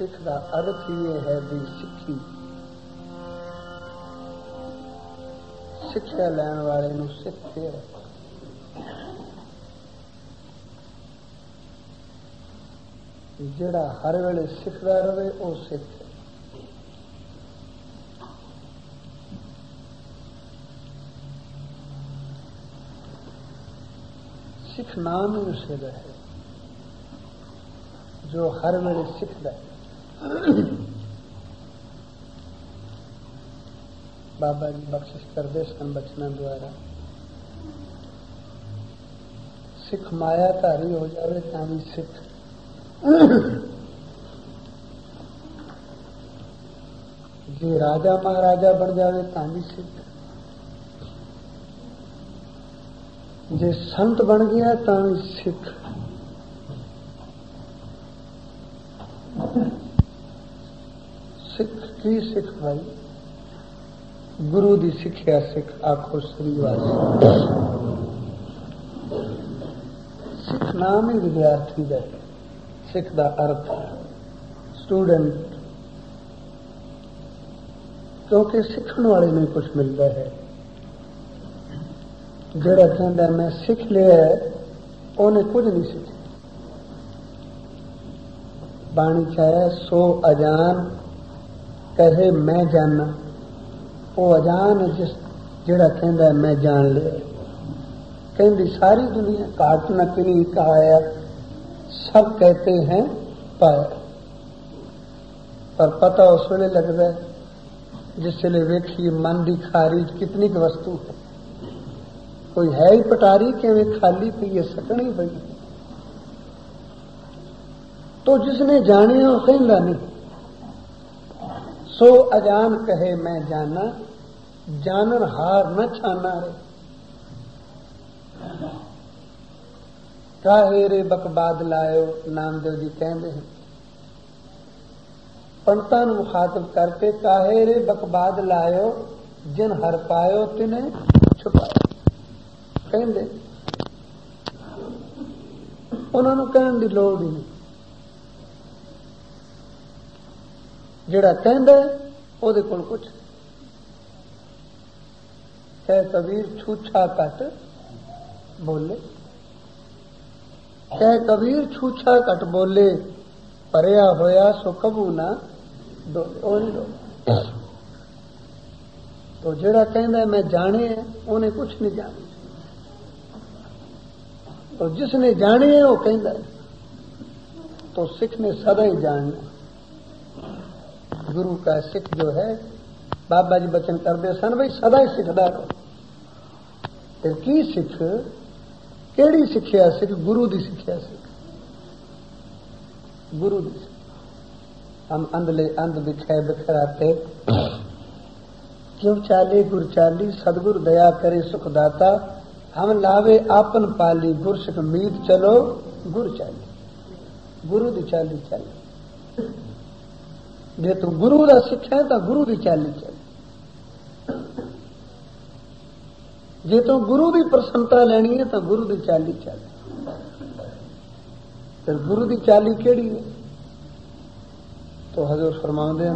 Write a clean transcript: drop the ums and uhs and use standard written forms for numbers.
सिख का अर्थ ये है भी सिक्खी सिक्ख्या लैण वाले नूं सिख के जिहड़ा हर वेले सिखदा रहे वो सिख है। सिख नाम ही उसे है जो हर वेले सिखदा है। बाबा जी बख्शिश करदे सन बचना द्वारा सिख माया धारी हो जावे तां भी सिख जे राजा महाराजा बन जावे तां भी सिख जे संत बन गया तां भी सिख सिख की सिख भाई गुरु दी सिक्ख्या सिख आखो श्रीवास सिख नाम ही विद्यार्थी का है। सिख का अर्थ स्टूडेंट क्योंकि सीखने वाले में कुछ मिलता है। जरा कहता मैं सीख लिया है उन्हें कुछ नहीं सीखा। बाणी चाहे सो अजान कहे मैं जाना वो अजान जिस जड़ा कहता है मैं जान लिया कहती सारी दुनिया काट न किनी कहाया सब कहते हैं पाया पर पता उस वेले लगता है जिस वेले वेखी मन की खारी कितनी की वस्तु है। कोई है ही पटारी कि खाली पी है सकनी पई तो जिसने जाने वो कहता नहीं। सो अजान कहे मैं जाना जानन हार न छाना रे काहे रे बकबाद लायो नामदेव जी कहते हैं पंडितां नूं मुखातब करके काहे रे बकबाद लायो जिन हर पायो तिने छुपायो कहते उन्होंने कहने की लोड़ ही नहीं। जिहड़ा कहंदा ओहदे कोल कुछ कह कबीर छूछा घट बोले कह कबीर छूछा घट बोले भरिया होया सो कबू ना डोले तो जिहड़ा कहंदा मैं जाने है उन्हें कुछ नहीं जाने तो जिसने जाने है वो कहंदा है तो सिख ने सदा ही जानना। गुरु का सिख जो है बाबा जी बचन करते सन भाई सदा ही सिखदा रहो। फिर की सिख केड़ी सिक्ख्या सिख गुरु दी सिक्ख्या सिख गुरु दी सिख। हम अंधले अंध बिखै बिखराते क्यों चाले गुर चाली सदगुरु दया करे सुख दाता हम लावे आपन पाली गुर सिख मीत चलो गुर चाली गुरु दी चाली चल जे तू गुरु का सिख है तो गुरु की चाली चल जे तू गुरु की प्रसन्नता लेनी है तो गुरु की चाली चल। फिर गुरु की चाली केड़ी है तो हजूर फरमाउंदे